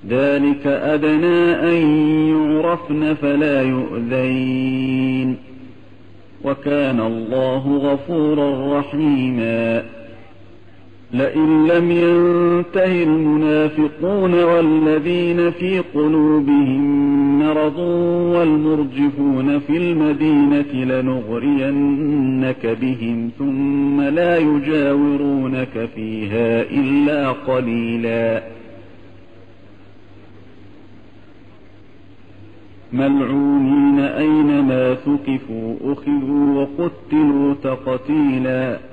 ذلك أدنى أن يعرفن فلا يؤذين، وكان الله غفورا رحيما. لئن لم ينته المنافقون والذين في قلوبهم مرض والمرجفون في المدينة لنغرينك بهم ثم لا يجاورونك فيها إلا قليلا، ملعونين أينما ثقفوا أخذوا وقتلوا تقتيلا.